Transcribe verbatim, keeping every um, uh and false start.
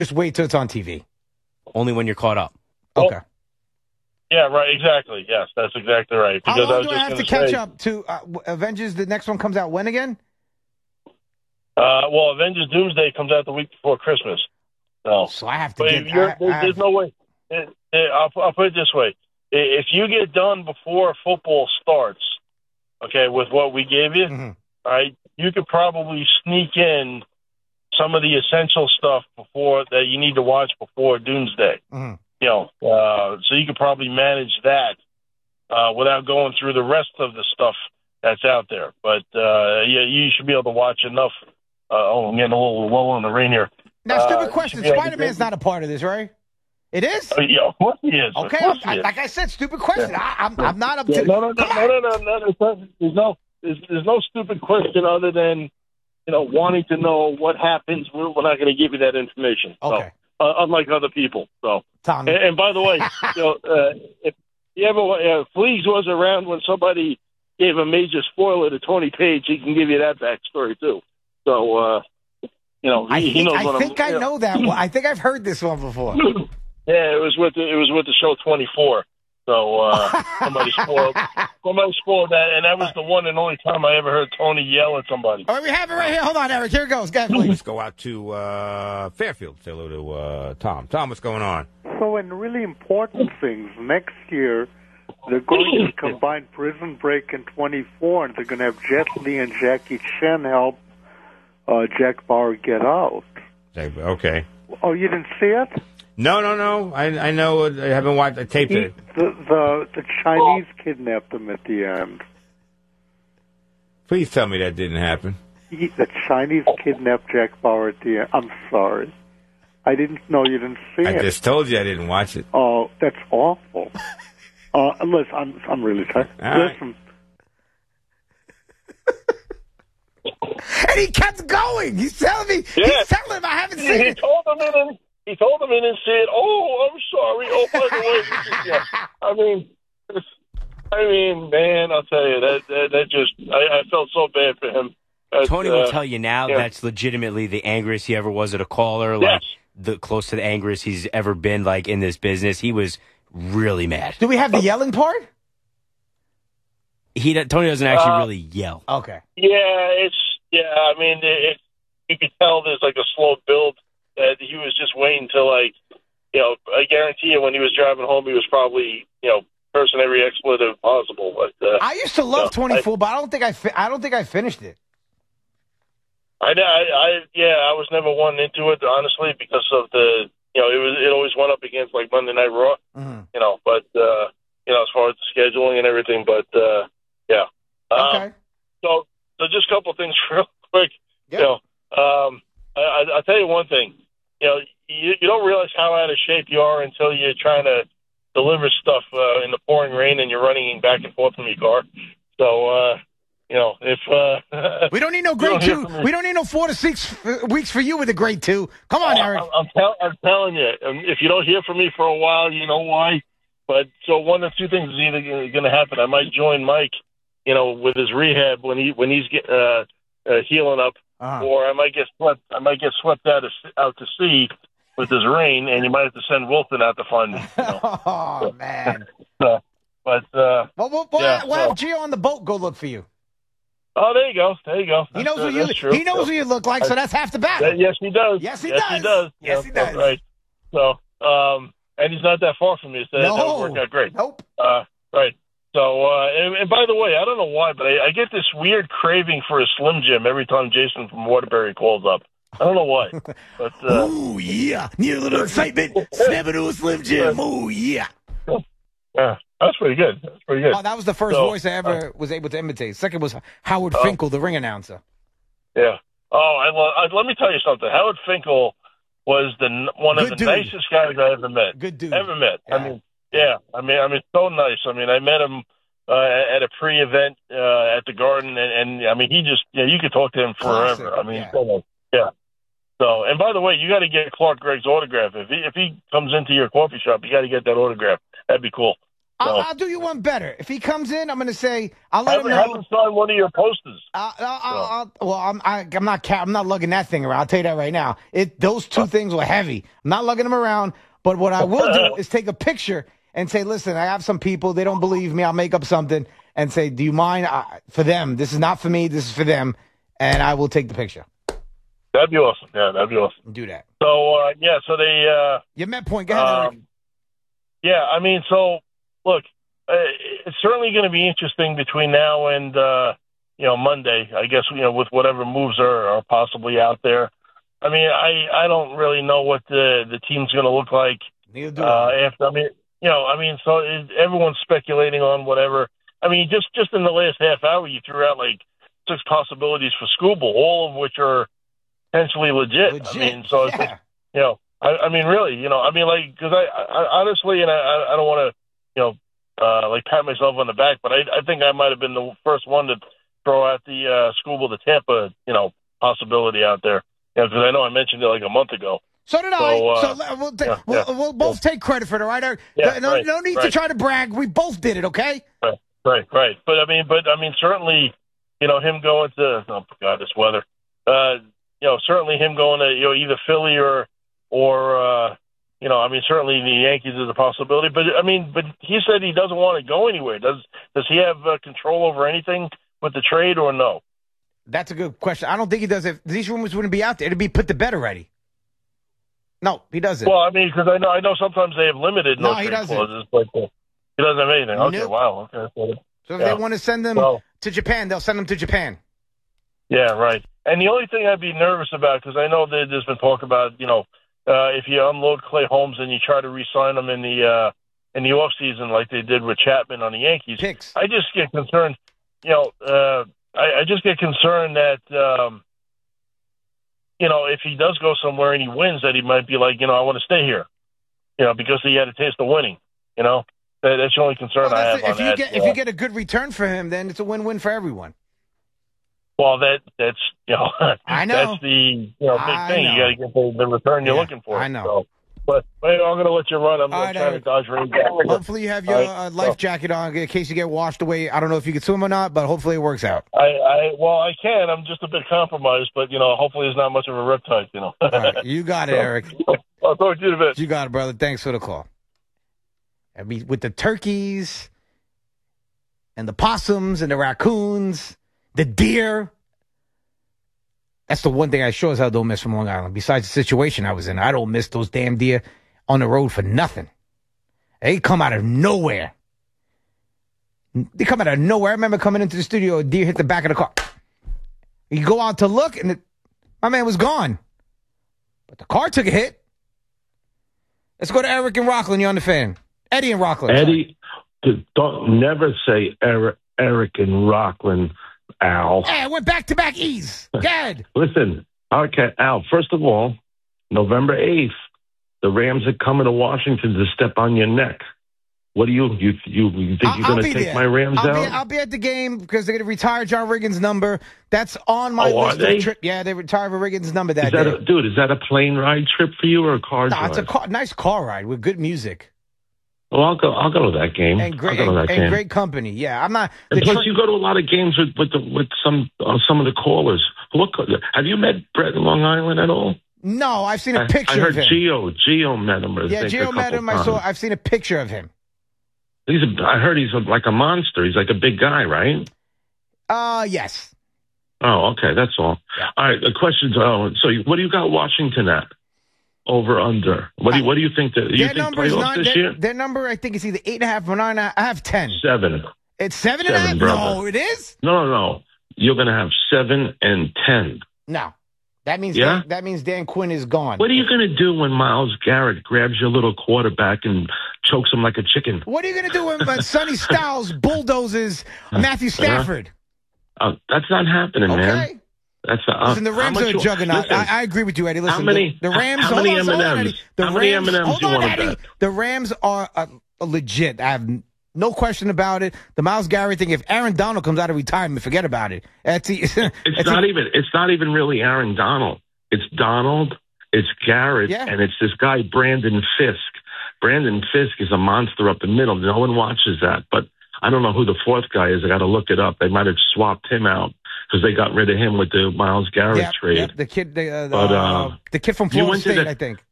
Just wait till it's on T V. Only when you're caught up. Well, Okay. Yeah, right. Exactly. Yes, that's exactly right. How Because I long was do I just have to gonna catch say, up to uh, Avengers? The next one comes out when again? Uh, well, Avengers Doomsday comes out the week before Christmas. So, So I have to but get. you're, I, there's, I there's have- no way. It, it, I'll, I'll put it this way: I- if you get done before football starts, okay, with what we gave you, Mhm. all right, you could probably sneak in some of the essential stuff before that you need to watch before Doomsday. Mhm. You know, uh, so you could probably manage that uh, without going through the rest of the stuff that's out there. But uh, yeah, you should be able to watch enough. Uh, oh, I'm getting a little low on the rain here. Now, Uh, stupid you question. should be able to Spider Man's get- not a part of this, right? It is. Oh, yeah, of course he is. Of Okay, course I'm, he is. like I said, stupid question. I, I'm, I'm not up Yeah, to. no, no, no, Come no, on. no, no, no, there's no, there's no, there's, there's no stupid question other than, you know, wanting to know what happens. We're, we're not going to give you that information. Okay. So, uh, unlike other people. So, Tom. and, and by the way, you know, uh, if you ever, uh, Fleegs was around when somebody gave a major spoiler to Tony Page, he can give you that backstory too. So, uh, you know, he, I he think, knows I, what think I'm. I you know that one. I think I've heard this one before. Yeah, it was with the, it was with the show twenty-four. So uh, somebody spoiled somebody spoiled that, and that was the one and only time I ever heard Tony yell at somebody. All right, we have it right here. Hold on, Eric. Here it goes. Go ahead, please. Let's go out to uh, Fairfield. Say hello to uh, Tom. Tom, what's going on? So, in really important things, next year they're going to combine Prison Break and twenty-four, and they're going to have Jet Li and Jackie Chan help uh, Jack Bauer get out. Okay. Oh, you didn't see it? No, no, no. I I know. I haven't watched. I taped He, it. the, the the Chinese kidnapped him at the end. Please tell me that didn't happen. He, the Chinese kidnapped Jack Bauer at the end. I'm sorry. I didn't know you didn't see I it. just told you I didn't watch it. Oh, that's awful. uh, listen, I'm I'm really sorry. All right. Listen, And he kept going. He's telling me. Yeah. He's telling him I haven't He, seen he it. told him in and he told him in and said, "Oh, I'm sorry. Oh, by the way, this is, yeah." I mean, it's, I mean, man, I'll tell you that that, that just I, I felt so bad for him. That's, Tony will uh, tell you now yeah. that's legitimately the angriest he ever was at a caller. Like Yes. the close to the angriest he's ever been. Like in this business, he was really mad. Do we have the yelling part? He Tony doesn't actually Uh, really yell. Okay. Yeah, it's yeah. I mean, it, it, you could tell there's like a slow build that he was just waiting to like, you know. I guarantee you, when he was driving home, he was probably you know cursing every expletive possible. But uh, I used to love no, twenty-four, but I don't think I. Fi- I don't think I finished it. I, I, I, yeah, I was never one into it honestly because of the, you know, it was it always went up against like Monday Night Raw, Mhm. you know. But uh, you know, as far as the scheduling and everything, but uh, yeah. Um, Okay. So, so just a couple of things real quick. Yeah. You know, um, I, I, I'll tell you one thing. You know, you, you don't realize how out of shape you are until you're trying to deliver stuff uh, in the pouring rain and you're running back and forth from your car. So, uh, you know, if uh, We don't need no You grade don't hear two. from me. We don't need no four to six uh, weeks for you with a grade two. Come on, Eric. I'm, I'm, tell, I'm telling you, um, if you don't hear from me for a while, you know why. But so one of two things is either going to happen. I might join Mike, you know, with his rehab when he when he's get, uh, uh, healing up, Uh-huh. or I might get swept. I might get swept out of, out to sea with this rain, and you might have to send Wilson out to find me. You know? Oh man. So, but uh, Well, we'll, we'll, Yeah, we'll have so- Gio on the boat go look for you. oh, there you go, there you go. He That's, knows uh, what you. that's true. He knows what you look like, so that's half the battle. Yeah, yes, he does. Yes, he yes, does. He does. Yes, Yeah, he does. Right. So, um, and he's not that far from me, so that, No. that would work out great. Nope. Uh, right. So, uh, and, and by the way, I don't know why, but I, I get this weird craving for a Slim Jim every time Jason from Waterbury calls up. I don't know why, but uh, Ooh yeah, need a little excitement. Snap into a Slim Jim. Ooh yeah. yeah, that's pretty good. That's pretty good. Oh, that was the first So, voice I ever was able to imitate. Second was Howard Oh. Finkel, the ring announcer. Yeah. Oh, I, lo- I let me tell you something. Howard Finkel was the n- one of Good the dude. nicest guys I ever met. Good dude. Ever met. Yeah. I mean, yeah. I mean, I mean, so nice. I mean, I met him uh, at a pre-event uh, at the Garden, and, and I mean, he just, yeah, you could talk to him forever. Classic, I mean, yeah. so nice. yeah. So, and by the way, you got to get Clark Gregg's autograph. If he if he comes into your coffee shop, you got to get that autograph. That'd be cool. I'll, I'll do you one better. If he comes in, I'm going to say I'll let have, him have know. him sign one of your posters. I'll, I'll, I'll, I'll, well, I'm I, I'm not ca- I'm not lugging that thing around. I'll tell you that right now. It those two things were heavy. I'm not lugging them around. But what I will do is take a picture and say, listen, I have some people. They don't believe me. I'll make up something and say, do you mind uh, for them? This is not for me. This is for them. And I will take the picture. That'd be awesome. Yeah, that'd be awesome. Do that. So, uh, yeah, so they... Uh, Your Met point. Go ahead, Eric. um, yeah, I mean, so, look, uh, it's certainly going to be interesting between now and, uh, you know, Monday, I guess, you know, with whatever moves are, are possibly out there. I mean, I, I don't really know what the, the team's going to look like. Neither do uh, I. after, I mean, you know, I mean, so it, everyone's speculating on whatever. I mean, just, just in the last half hour, you threw out like six possibilities for Scooble, all of which are potentially legit. Legit. I mean, so it's Yeah. just, you know, I, I mean, really, you know, I mean, like, because I, I honestly, and I, I don't want to, you know, uh, like pat myself on the back, but I, I think I might have been the first one to throw out the uh, Scooble to Tampa, you know, possibility out there. Yeah, because I know I mentioned it like a month ago. So did So, I. uh, so le- we'll, ta- yeah, we'll, yeah, we'll both take credit for it, all right, Eric? Yeah, no, right, no need to right. try to brag. We both did it, okay? Right, right, right. But I mean, but I mean, certainly, you know, him going to oh god, this weather. Uh, you know, certainly him going to you know either Philly or or uh, you know, I mean, certainly the Yankees is a possibility. But I mean, but he said he doesn't want to go anywhere. Does does he have uh, control over anything with the trade or no? That's a good question. I don't think he does. If these rumors wouldn't be out there, it'd be put to bed already. No, he doesn't. Well, I mean, because I know I know sometimes they have limited No, no, he trade doesn't. clauses, but uh, he doesn't have anything. Okay, Nope. wow, okay. So, so if yeah. they want to send them Well- to Japan, they'll send them to Japan. Yeah, right. And the only thing I'd be nervous about, because I know that there's been talk about, you know, uh, if you unload Clay Holmes and you try to re-sign him in the uh, in the off season like they did with Chapman on the Yankees, Picks. I just get concerned. You know, uh, I, I just get concerned that um, you know if he does go somewhere and he wins, that he might be like, you know, I want to stay here, you know, because he had a taste of winning. You know, that, that's the only concern Well, I have that's it. on if you that. get uh, if you get a good return for him, then it's a win-win for everyone. Well, that that's you know I know. that's the you know big I thing. know. You got to get the, the return you're Yeah, looking for. I know. So, but, but I'm going to let you run. I'm All not right, trying Eric. to dodge rain. Hopefully you have your All right, uh, life so- jacket on in case you get washed away. I don't know if you can swim or not, but hopefully it works out. I, I well, I can. I'm just a bit compromised, but you know, hopefully it's not much of a riptide. You know. All right, you got it, Eric. I'll talk to you in a bit. You got it, brother. Thanks for the call. I mean, with the turkeys and the possums and the raccoons, the deer. That's the one thing I sure as hell don't miss from Long Island. Besides the situation I was in, I don't miss those damn deer on the road for nothing. They come out of nowhere. They come out of nowhere. I remember coming into the studio, a deer hit the back of the car. You go out to look, and it, my man was gone. But the car took a hit. Let's go to Eric and Rockland. You're on the fan. Eddie and Rockland. Eddie, d- don't never say Eric, Eric and Rockland, Al. Hey, I went back to back E's. Good. Listen, okay, Al. First of all, November eighth, the Rams are coming to Washington to step on your neck. What do you you you, you think I'll- you're I'll going be to take there. my Rams I'll out? Be, I'll be at the game because they're going to retire John Riggins' number. That's on my Oh, are list they? of trip. Yeah, they retired Riggins' number that is that day. a, dude? Is that a plane ride trip for you or a car No, drive? it's a car, nice car ride with good music Well, I'll go. I'll go to that game. and great I'll go to and, that and game. great company. Yeah, I'm not. And the plus, tr- you go to a lot of games with with, the, with some uh, some of the callers. What have you met Brett in Long Island at all? no, I've seen a I, picture I heard of him. Gio. Gio met him. I yeah, think, a Gio couple met him. I times. saw. I've seen a picture of him. He's a, I heard he's a, like a monster. He's like a big guy, right? Uh yes. Oh, okay, that's all. Yeah. All right, the question's, oh, so you- what do you got Washington at? Over, under? What do you, what do you think? That, you Their think number is playoffs nine. this Their, year? their number, I think, is either eight and a half or nine. and a half. I have ten. Seven. It's seven and a half. Seven, brother. No, it is. No, no, no. You're going to have seven and ten. No, that means Yeah? Dan, that means Dan Quinn is gone. What are you going to do when Myles Garrett grabs your little quarterback and chokes him like a chicken? What are you going to do when, when Sonny Styles bulldozes Matthew Stafford? Uh, that's not happening, man. Okay. That's not, uh, Listen, the how Rams much are a you- juggernaut. listen, I, I agree with you, Eddie. Listen, how many? the, the Rams. How hold many on, hold on, M and M's? Eddie. The How many Rams, M and M's hold do you on, wanna Eddie. bet? The Rams are uh, legit. I have no question about it. The Myles Garrett thing. If Aaron Donald comes out of retirement, forget about it. That's the, It's that's not the- even. It's not even really Aaron Donald. It's Donald. It's Garrett, Yeah. and it's this guy Brandon Fisk. Brandon Fisk is a monster up the middle. No one watches that, but I don't know who the fourth guy is. I got to look it up. They might have swapped him out because they got rid of him with the Myles Garrett Yep, trade. yep, the kid, the, uh, the, But, uh, the kid from you Florida went to State, the- I think.